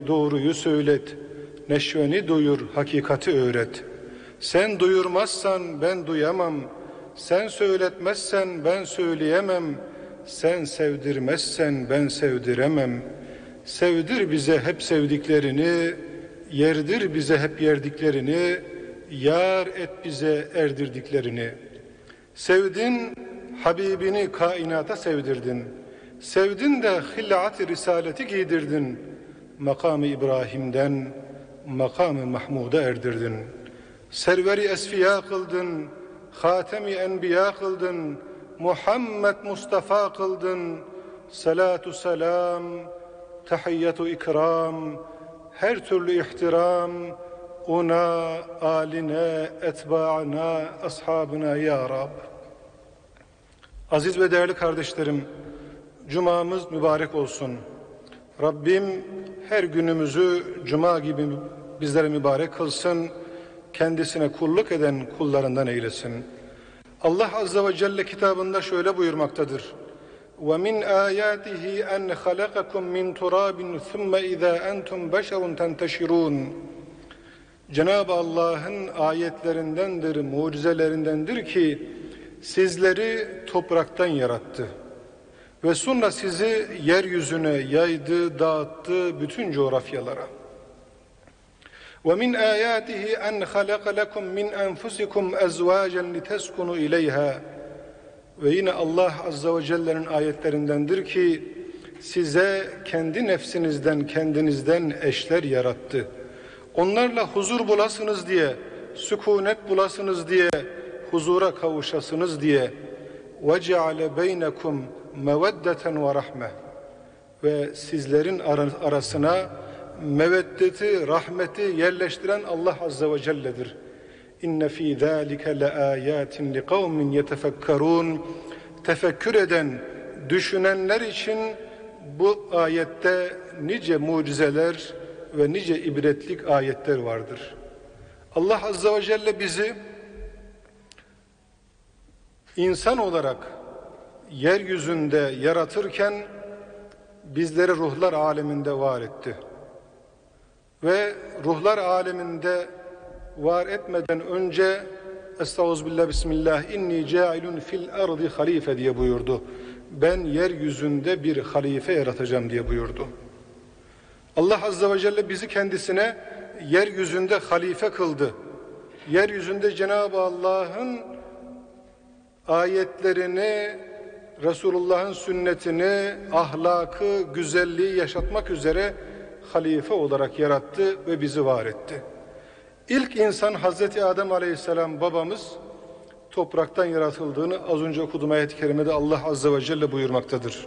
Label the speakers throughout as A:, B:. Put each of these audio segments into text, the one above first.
A: doğruyu söylet, neşveni duyur, hakikati öğret. Sen duyurmazsan ben duyamam, sen söyletmezsen ben söyleyemem, sen sevdirmezsen ben sevdiremem. Sevdir bize hep sevdiklerini, yerdir bize hep yerdiklerini, yar et bize erdirdiklerini. Sevdin, Habibini kainata sevdirdin. Sevdin de hillat-ı risaleti giydirdin. Makamı İbrahim'den makamı Mahmud'a erdirdin. Serveri esfiya kıldın, Hatemi enbiya kıldın, Muhammed Mustafa kıldın. Salatu selam, tahiyyatu ikram, her türlü ihtiram ona, aline, etbaına, ashabına ya Rab. Aziz ve değerli kardeşlerim, Cuma'mız mübarek olsun. Rabbim her günümüzü Cuma gibi bizlere mübarek kılsın, kendisine kulluk eden kullarından eylesin. Allah Azze ve Celle kitabında şöyle buyurmaktadır. وَمِنْ آيَاتِهِ أَنْ خَلَقَكُمْ مِنْ تُرَابٍ ثُمَّ إِذَا أَنْتُمْ بَشَرٌ تَنْتَشِرُونَ. Cenab-ı Allah'ın ayetlerindendir, mucizelerindendir ki sizleri topraktan yarattı ve sonra sizi yeryüzüne yaydı, dağıttı bütün coğrafyalara. وَمِنْ آيَاتِهِ أَنْ خَلَقَ لَكُمْ مِنْ أَنْفُسِكُمْ أَزْوَاجًا لِتَسْكُنُوا إِلَيْهَا. Ve yine Allah Azze ve Celle'nin ayetlerindendir ki size kendi nefsinizden, kendinizden eşler yarattı. Onlarla huzur bulasınız diye, sükunet bulasınız diye, huzura kavuşasınız diye. وَجَعَلَ بَيْنَكُمْ مَوَدَّةً وَرَحْمَةً. Ve sizlerin arasına meveddeti, rahmeti yerleştiren Allah Azze ve Celle'dir. İnne fî zâlike leâyâtin liqavmin yetefekkerûn. Tefekkür eden, düşünenler için bu ayette nice mucizeler ve nice ibretlik ayetler vardır. Allah Azze ve Celle bizi insan olarak yeryüzünde yaratırken bizleri ruhlar aleminde var etti. Ve ruhlar aleminde var etmeden önce Estağfirullah bismillah inni cailun fil ardı halife diye buyurdu. Ben yeryüzünde bir halife yaratacağım diye buyurdu. Allah Azze ve Celle bizi kendisine yeryüzünde halife kıldı. Yeryüzünde Cenab-ı Allah'ın ayetlerini, Resulullah'ın sünnetini, ahlakı, güzelliği yaşatmak üzere halife olarak yarattı ve bizi var etti. İlk insan Hazreti Adem Aleyhisselam babamız topraktan yaratıldığını az önce okuduğum ayet-i kerimede Allah Azze ve Celle buyurmaktadır.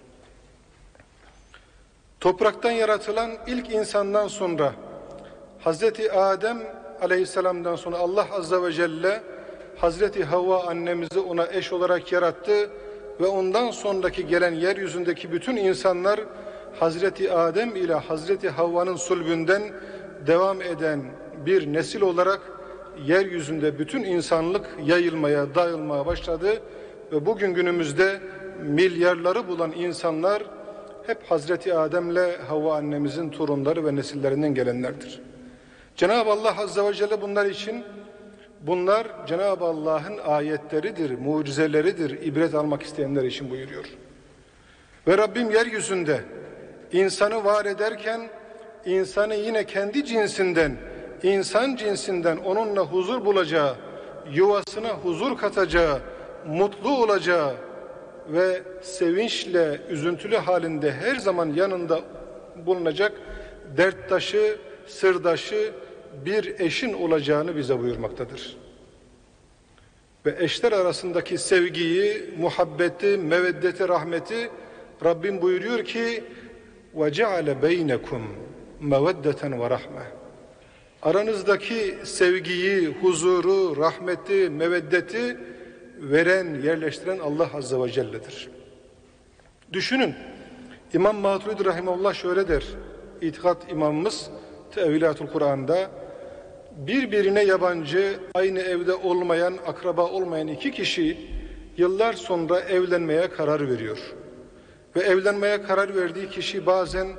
A: Topraktan yaratılan ilk insandan sonra Hazreti Adem Aleyhisselam'dan sonra Allah Azze ve Celle Hazreti Havva annemizi ona eş olarak yarattı ve ondan sonraki gelen yeryüzündeki bütün insanlar Hazreti Adem ile Hazreti Havva'nın sulbünden devam eden bir nesil olarak yeryüzünde bütün insanlık yayılmaya, dağılmaya başladı ve bugün günümüzde milyarları bulan insanlar hep Hazreti Adem'le Havva annemizin torunları ve nesillerinden gelenlerdir. Cenab-ı Allah Azze ve Celle bunlar Cenab-ı Allah'ın ayetleridir, mucizeleridir, ibret almak isteyenler için buyuruyor. Ve Rabbim yeryüzünde insanı var ederken insanı yine kendi cinsinden, insan cinsinden onunla huzur bulacağı, yuvasına huzur katacağı, mutlu olacağı ve sevinçle, üzüntülü halinde her zaman yanında bulunacak derttaşı, sırdaşı bir eşin olacağını bize buyurmaktadır. Ve eşler arasındaki sevgiyi, muhabbeti, meveddeti, rahmeti Rabbim buyuruyor ki وَجَعَلَ بَيْنَكُمْ مَوَدَّةً وَرَحْمَةً. Aranızdaki sevgiyi, huzuru, rahmeti, meveddeti veren, yerleştiren Allah Azze ve Celle'dir. Düşünün, İmam Maturidi Rahimullah şöyle der, İtikat imamımız Tevilatul Kur'an'da, birbirine yabancı, aynı evde olmayan, akraba olmayan iki kişi yıllar sonra evlenmeye karar veriyor. Ve evlenmeye karar verdiği kişi bazen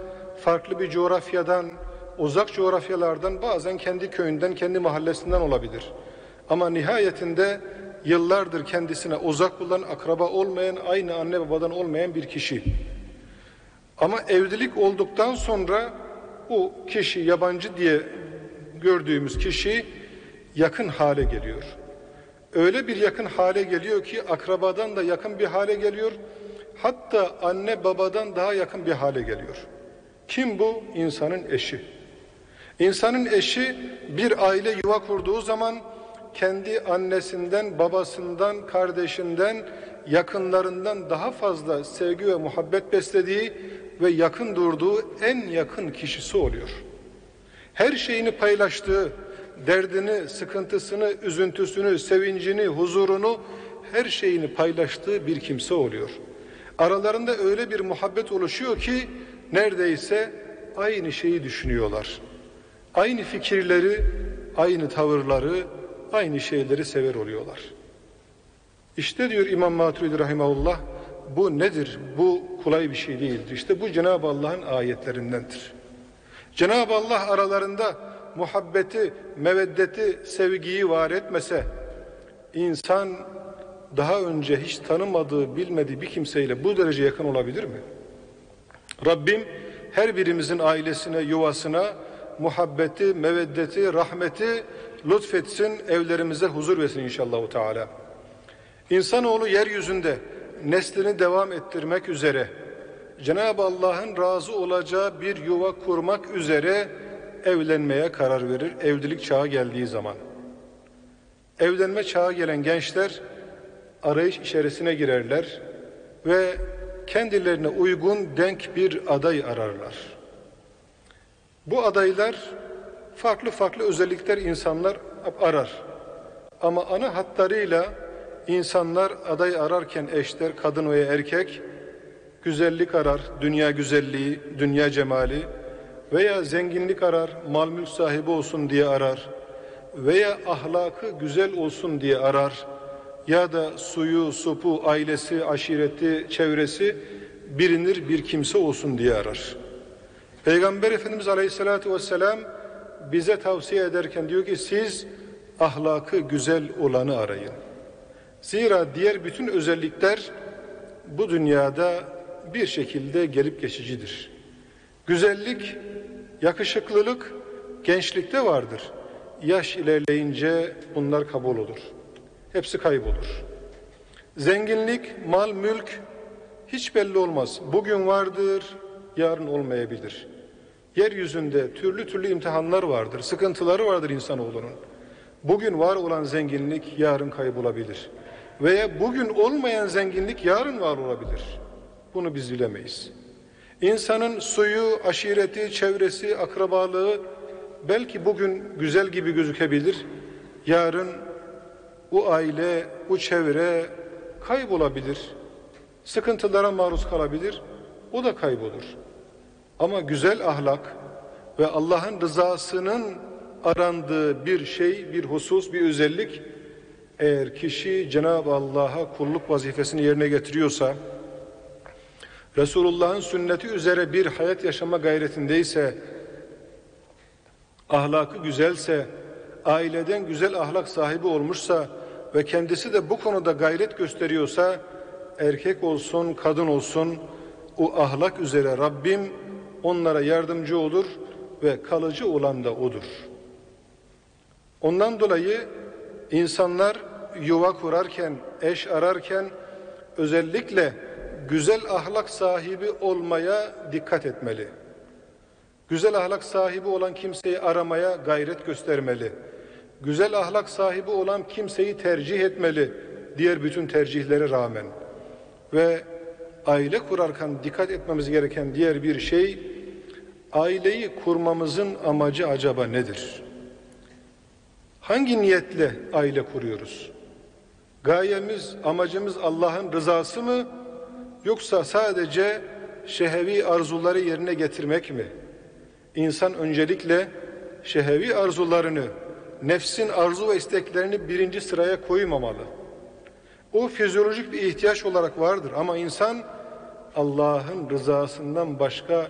A: farklı bir coğrafyadan, uzak coğrafyalardan, bazen kendi köyünden, kendi mahallesinden olabilir. Ama nihayetinde yıllardır kendisine uzak olan, akraba olmayan, aynı anne babadan olmayan bir kişi. Ama evlilik olduktan sonra o kişi, yabancı diye gördüğümüz kişi yakın hale geliyor. Öyle bir yakın hale geliyor ki akrabadan da yakın bir hale geliyor. Hatta anne babadan daha yakın bir hale geliyor. Kim bu? İnsanın eşi. İnsanın eşi bir aile yuva kurduğu zaman kendi annesinden, babasından, kardeşinden, yakınlarından daha fazla sevgi ve muhabbet beslediği ve yakın durduğu en yakın kişisi oluyor. Her şeyini paylaştığı, derdini, sıkıntısını, üzüntüsünü, sevincini, huzurunu, her şeyini paylaştığı bir kimse oluyor. Aralarında öyle bir muhabbet oluşuyor ki neredeyse aynı şeyi düşünüyorlar. Aynı fikirleri, aynı tavırları, aynı şeyleri sever oluyorlar. İşte diyor İmam Maturidi rahimahullah, bu nedir? Bu kolay bir şey değildir. İşte bu Cenab-ı Allah'ın ayetlerindendir. Cenab-ı Allah aralarında muhabbeti, meveddeti, sevgiyi var etmese, insan daha önce hiç tanımadığı, bilmediği bir kimseyle bu derece yakın olabilir mi? Rabbim her birimizin ailesine, yuvasına muhabbeti, meveddeti, rahmeti lütfetsin, evlerimize huzur versin inşallah Teala. İnsanoğlu yeryüzünde neslini devam ettirmek üzere, Cenab-ı Allah'ın razı olacağı bir yuva kurmak üzere evlenmeye karar verir, evlilik çağı geldiği zaman. Evlenme çağı gelen gençler arayış içerisine girerler ve kendilerine uygun denk bir aday ararlar. Bu adaylar farklı farklı özellikler insanlar arar. Ama ana hatlarıyla insanlar aday ararken eşler, kadın veya erkek, güzellik arar, dünya güzelliği, dünya cemali veya zenginlik arar, mal mülk sahibi olsun diye arar veya ahlakı güzel olsun diye arar ya da suyu, sopu, ailesi, aşireti, çevresi bilinir bir kimse olsun diye arar. Peygamber Efendimiz Aleyhisselatü Vesselam bize tavsiye ederken diyor ki siz ahlakı güzel olanı arayın. Zira diğer bütün özellikler bu dünyada bir şekilde gelip geçicidir. Güzellik, yakışıklılık gençlikte vardır. Yaş ilerleyince bunlar kabul olur. Hepsi kaybolur. Zenginlik, mal, mülk hiç belli olmaz. Bugün vardır, yarın olmayabilir. Yeryüzünde türlü türlü imtihanlar vardır, sıkıntıları vardır insanoğlunun. Bugün var olan zenginlik yarın kaybolabilir. Veya bugün olmayan zenginlik yarın var olabilir. Bunu biz bilemeyiz. İnsanın suyu, aşireti, çevresi, akrabalığı belki bugün güzel gibi gözükebilir. Yarın o aile, o çevre kaybolabilir. Sıkıntılara maruz kalabilir. O da kaybolur. Ama güzel ahlak ve Allah'ın rızasının arandığı bir şey, bir husus, bir özellik, eğer kişi Cenab-ı Allah'a kulluk vazifesini yerine getiriyorsa, Resulullah'ın sünneti üzere bir hayat yaşama gayretindeyse, ahlakı güzelse, aileden güzel ahlak sahibi olmuşsa ve kendisi de bu konuda gayret gösteriyorsa, erkek olsun, kadın olsun, o ahlak üzere Rabbim onlara yardımcı olur ve kalıcı olan da odur. Ondan dolayı insanlar yuva kurarken, eş ararken özellikle güzel ahlak sahibi olmaya dikkat etmeli. Güzel ahlak sahibi olan kimseyi aramaya gayret göstermeli. Güzel ahlak sahibi olan kimseyi tercih etmeli, diğer bütün tercihlere rağmen. Ve aile kurarken dikkat etmemiz gereken diğer bir şey, aileyi kurmamızın amacı acaba nedir? Hangi niyetle aile kuruyoruz? Gayemiz, amacımız Allah'ın rızası mı? Yoksa sadece şehevi arzuları yerine getirmek mi? İnsan öncelikle şehevi arzularını, nefsin arzu ve isteklerini birinci sıraya koymamalı. O fizyolojik bir ihtiyaç olarak vardır ama insan Allah'ın rızasından başka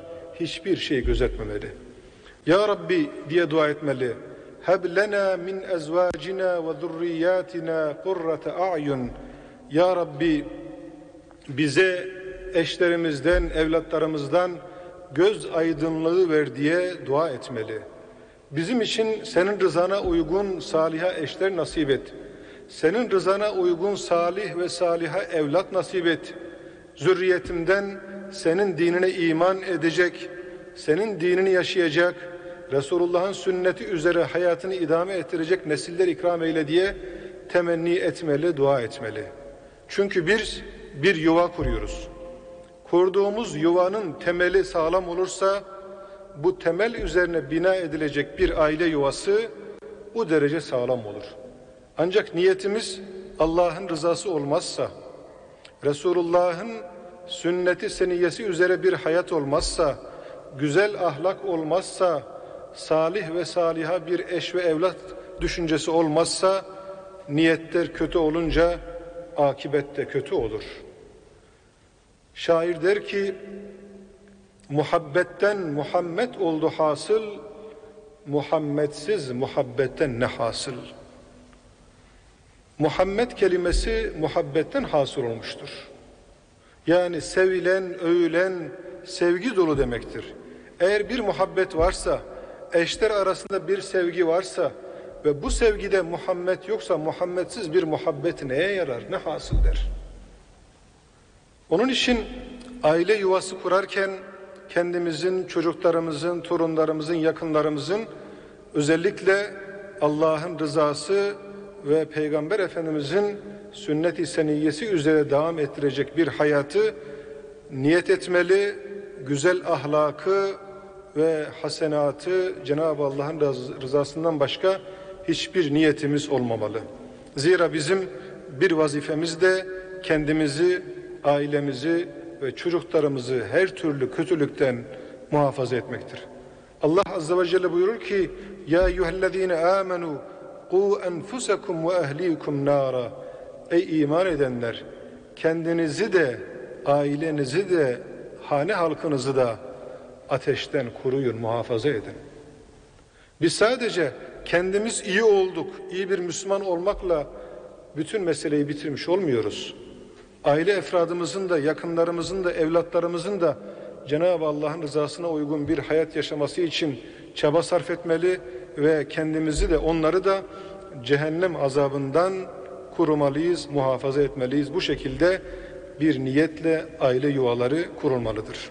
A: hiçbir şey gözetmemeli. Ya Rabbi diye dua etmeli. Heb lena min ezvacina ve zurriyatina kurrate a'yun. Ya Rabbi bize eşlerimizden, evlatlarımızdan göz aydınlığı ver diye dua etmeli. Bizim için senin rızana uygun saliha eşler nasip et. Senin rızana uygun salih ve saliha evlat nasip et. Zürriyetimden senin dinine iman edecek, senin dinini yaşayacak, Resulullah'ın sünneti üzere hayatını idame ettirecek nesiller ikram eyle diye temenni etmeli, dua etmeli. Çünkü biz bir yuva kuruyoruz. Kurduğumuz yuvanın temeli sağlam olursa, bu temel üzerine bina edilecek bir aile yuvası bu derece sağlam olur. Ancak niyetimiz Allah'ın rızası olmazsa, Resulullah'ın sünneti seniyyesi üzere bir hayat olmazsa, güzel ahlak olmazsa, salih ve saliha bir eş ve evlat düşüncesi olmazsa, niyetler kötü olunca akibet de kötü olur. Şair der ki, muhabbetten Muhammed oldu hasıl, Muhammedsiz muhabbetten ne hasıl? Muhammed kelimesi muhabbetten hasıl olmuştur. Yani sevilen, övülen, sevgi dolu demektir. Eğer bir muhabbet varsa, eşler arasında bir sevgi varsa ve bu sevgide Muhammed yoksa Muhammedsiz bir muhabbet neye yarar, ne hasıl der. Onun için aile yuvası kurarken kendimizin, çocuklarımızın, torunlarımızın, yakınlarımızın özellikle Allah'ın rızası ve Peygamber Efendimizin sünnet-i seniyyesi üzere devam ettirecek bir hayatı niyet etmeli, güzel ahlakı ve hasenatı Cenab-ı Allah'ın rızasından başka hiçbir niyetimiz olmamalı. Zira bizim bir vazifemiz de kendimizi, ailemizi ve çocuklarımızı her türlü kötülükten muhafaza etmektir. Allah Azze ve Celle buyurur ki, Ya eyyühellezine amenu qu enfusakum ve ehlikum nara. Ey iman edenler, kendinizi de, ailenizi de, hane halkınızı da ateşten koruyun, muhafaza edin. Biz sadece kendimiz iyi olduk, iyi bir Müslüman olmakla bütün meseleyi bitirmiş olmuyoruz. Aile efradımızın da, yakınlarımızın da, evlatlarımızın da Cenab-ı Allah'ın rızasına uygun bir hayat yaşaması için çaba sarf etmeli ve kendimizi de onları da cehennem azabından korumalıyız, muhafaza etmeliyiz. Bu şekilde bir niyetle aile yuvaları kurulmalıdır.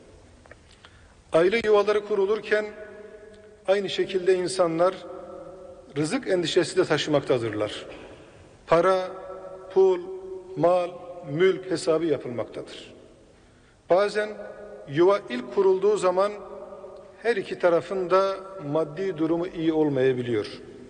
A: Aile yuvaları kurulurken aynı şekilde insanlar rızık endişesi de taşımaktadırlar. Para, pul, mal, mülk hesabı yapılmaktadır. Bazen yuva ilk kurulduğu zaman her iki tarafın da maddi durumu iyi olmayabiliyor.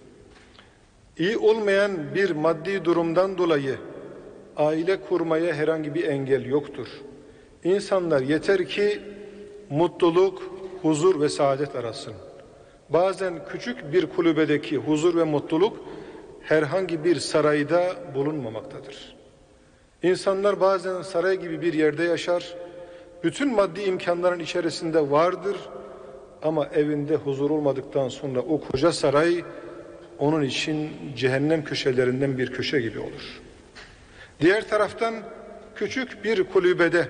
A: İyi olmayan bir maddi durumdan dolayı aile kurmaya herhangi bir engel yoktur. İnsanlar yeter ki mutluluk, huzur ve saadet arasın. Bazen küçük bir kulübedeki huzur ve mutluluk herhangi bir sarayda bulunmamaktadır. İnsanlar bazen saray gibi bir yerde yaşar, bütün maddi imkanların içerisinde vardır ama evinde huzur olmadıktan sonra o koca saray onun için cehennem köşelerinden bir köşe gibi olur. Diğer taraftan küçük bir kulübede,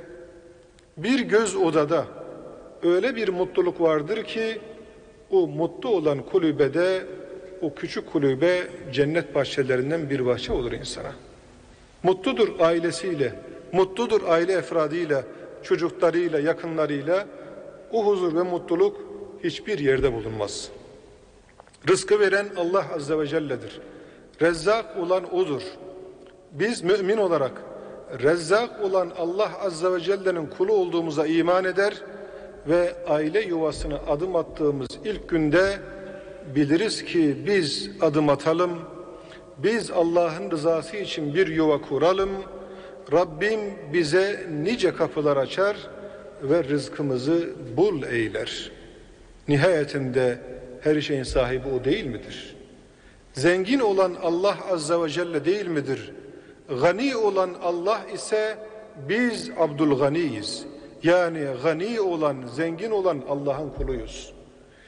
A: bir göz odada öyle bir mutluluk vardır ki o mutlu olan kulübede, o küçük kulübe cennet bahçelerinden bir bahçe olur insana. Mutludur ailesiyle, mutludur aile efradıyla, çocuklarıyla, yakınlarıyla. O huzur ve mutluluk hiçbir yerde bulunmaz. Rızkı veren Allah Azze ve Celle'dir. Rezzak olan O'dur. Biz mümin olarak Rezzak olan Allah Azze ve Celle'nin kulu olduğumuza iman eder ve aile yuvasına adım attığımız ilk günde biliriz ki biz adım atalım, biz Allah'ın rızası için bir yuva kuralım, Rabbim bize nice kapılar açar ve rızkımızı bul eyler. Nihayetinde her şeyin sahibi O değil midir? Zengin olan Allah Azze ve Celle değil midir? Gani olan Allah ise biz Abdülganiyiz. Yani gani olan, zengin olan Allah'ın kuluyuz.